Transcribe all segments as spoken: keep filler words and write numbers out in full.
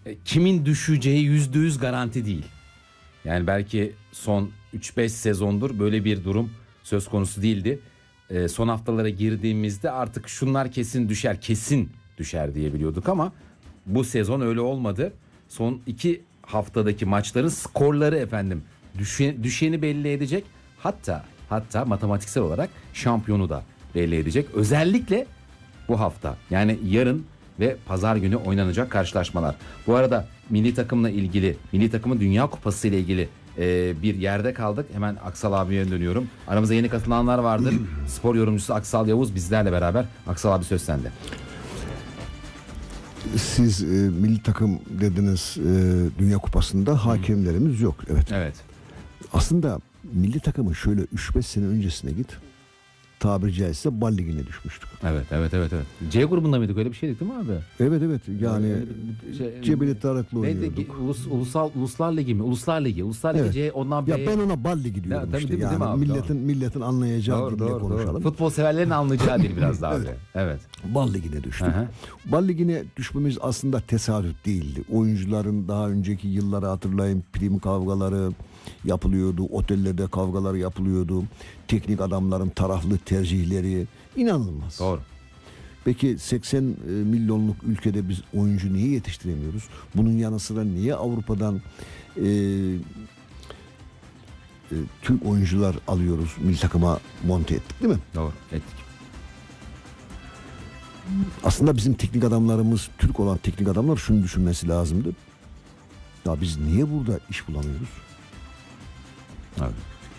kimin düşeceği yüzde yüz garanti değil. Yani belki son üç beş sezondur böyle bir durum söz konusu değildi. E, son haftalara girdiğimizde artık şunlar kesin düşer, kesin düşer diyebiliyorduk ama bu sezon öyle olmadı. Son iki haftadaki maçların skorları efendim düşe, düşeni belli edecek. Hatta hatta matematiksel olarak şampiyonu da belli edecek. Özellikle bu hafta, yani yarın ve pazar günü oynanacak karşılaşmalar. Bu arada milli takımla ilgili, milli takımın Dünya Kupası ile ilgili e, bir yerde kaldık. Hemen Aksal abiye dönüyorum. Aramıza yeni katılanlar vardır. Spor yorumcusu Aksal Yavuz bizlerle beraber. Aksal abi, söz sende. Siz e, milli takım dediniz, e, Dünya Kupası'nda hakemlerimiz yok. Evet. Evet. Aslında milli takımın şöyle üç beş sene öncesine git. Tabiri caizse Bal Ligi'ne düşmüştük. Evet, evet, evet, evet. C grubunda mıydık, öyle bir şeydik değil mi abi? Evet, evet. Yani şey, Cebeli Tarık'la oynuyorduk. Neydi? Ulus, ulusal Uluslar Ligi mi? Uluslar Ligi. Uluslar Ligi Evet. C, ondan Ya B'ye. ben ona Bal Ligi diyorum Ya, tabii, işte. değil mi, Yani değil mi abi? milletin Doğru. milletin anlayacağı Doğru, dille doğru, konuşalım. doğru. Futbol severlerin anlayacağı dil biraz daha abi. Evet. Evet. Bal Ligi'ne düştük. Hı hı. Bal Ligi'ne düşmemiz aslında tesadüf değildi. Oyuncuların daha önceki yılları hatırlayın, prim kavgaları yapılıyordu. Otellerde kavgalar yapılıyordu. Teknik adamların taraflı tercihleri inanılmaz. Doğru. Peki seksen milyonluk ülkede biz oyuncu niye yetiştiremiyoruz? Bunun yanı sıra niye Avrupa'dan e, e, Türk oyuncular alıyoruz, milli takıma monte ettik değil mi? Doğru. Ettik. Aslında bizim teknik adamlarımız, Türk olan teknik adamlar şunu düşünmesi lazımdı. Ya biz niye burada iş bulamıyoruz? Evet.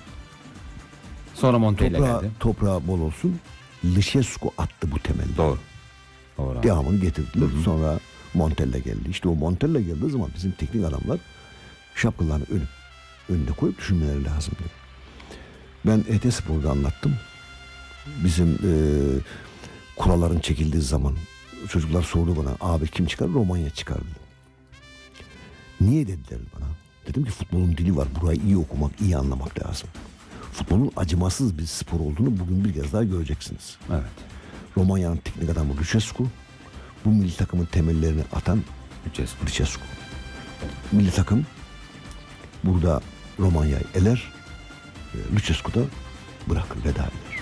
Sonra Montella Toprağı, geldi. toprağı bol olsun. Lişescu attı bu temeli. Doğru. Doğru abi. Devamını getirdiler. Hı hı. Sonra Montella geldi. İşte o Montella geldiği zaman bizim teknik adamlar şapkalarını önüp önüne koyup düşünmeleri lazımdı. Ben E T Spor'da anlattım. Bizim e, kuralların çekildiği zaman çocuklar sordu bana, abi kim çıkar? Romanya çıkardı. Niye dediler bana? Dedim ki futbolun dili var. Burayı iyi okumak, iyi anlamak lazım. Futbolun acımasız bir spor olduğunu bugün bir kez daha göreceksiniz. Evet. Romanya'nın teknik adamı Lucescu, bu milli takımın temellerini atan Lucescu. Lucescu. Milli takım burada Romanya'yı eler, Lucescu da bırakır, veda eder.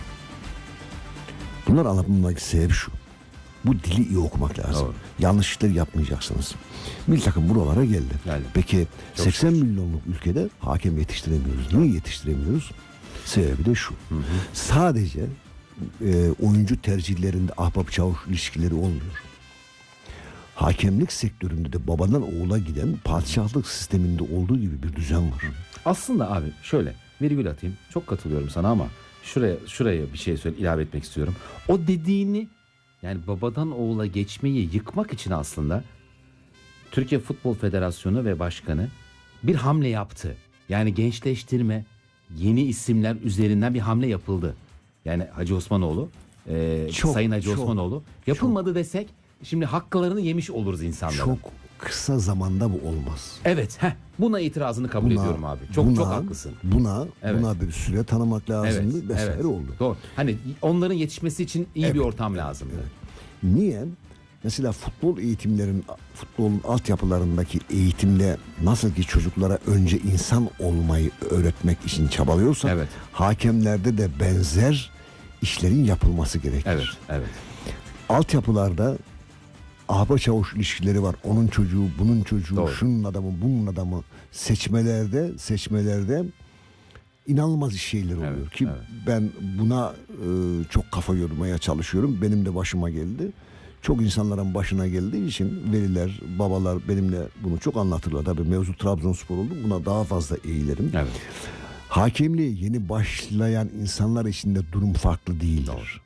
Bunlar anlatmamdaki sebep şu. Bu dili iyi okumak lazım. Doğru. Yanlışlıklar yapmayacaksınız. Milli takım buralara geldi. Yani, peki çok seksen şükür. milyonluk ülkede hakem yetiştiremiyoruz. Niye yetiştiremiyoruz? Sebebi de şu. Hı hı. Sadece e, oyuncu tercihlerinde ahbap çavuş ilişkileri olmuyor. Hakemlik sektöründe de babadan oğula giden padişahlık sisteminde olduğu gibi bir düzen var. Aslında abi şöyle virgül atayım. Çok katılıyorum sana ama şuraya şuraya bir şey söyle, ilave etmek istiyorum. O dediğini, yani babadan oğula geçmeyi yıkmak için aslında Türkiye Futbol Federasyonu ve Başkanı bir hamle yaptı. Yani gençleştirme, yeni isimler üzerinden bir hamle yapıldı. Yani Hacı Osmanoğlu, e, Çok, Sayın Hacı çok, Osmanoğlu yapılmadı desek şimdi haklarını yemiş oluruz insanlara. Çok kısa zamanda bu olmaz. Evet, heh, buna itirazını kabul Buna- ediyorum abi. Çok buna- çok haklısın. Buna Evet. buna bir süre tanımak lazımdı Evet, vesaire evet. oldu. Doğru. Hani onların yetişmesi için iyi bir Evet, ortam evet, lazımdı. evet. Niye? Mesela futbol eğitimlerin, futbolun altyapılarındaki eğitimde nasıl ki çocuklara önce insan olmayı öğretmek için çabalıyorsak, Evet. hakemlerde de benzer işlerin yapılması gerekir. Evet, evet. Altyapılarda ahbap çavuş ilişkileri var. Onun çocuğu, bunun çocuğu, Doğru. şunun adamı, bunun adamı. Seçmelerde, seçmelerde inanılmaz şeyler oluyor Evet, ki evet. ben buna e, çok kafa yormaya çalışıyorum. Benim de başıma geldi. Çok insanların başına geldiği için veliler, babalar benimle bunu çok anlatırlar. Tabii mevzu Trabzonspor oldu. Buna daha fazla eğilirim. Evet. Hakemliğe yeni başlayan insanlar için de durum farklı değildir. Doğru.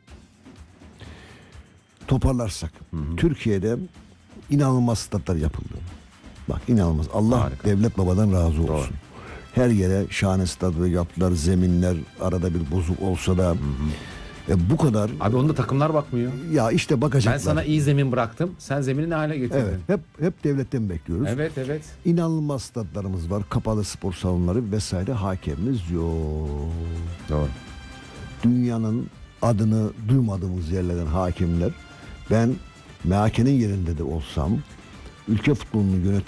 Toparlarsak, Hı hı. Türkiye'de inanılmaz statlar yapıldı. Bak inanılmaz. Allah Harika. devlet babadan razı olsun. Doğru. Her yere şahane stadı yaptılar. Zeminler arada bir bozuk olsa da e, bu kadar. Abi onda takımlar bakmıyor. Ya işte bakacaklar. Ben sana iyi zemin bıraktım. Sen zemini ne hale getirdin? Evet, hep hep devletten bekliyoruz. Evet, evet. İnanılmaz statlarımız var. Kapalı spor salonları vesaire, hakemimiz yok. Doğru. Dünyanın adını duymadığımız yerlerden hakemler. Ben M H K'nin yerinde de olsam, ülke futbolunu yöneten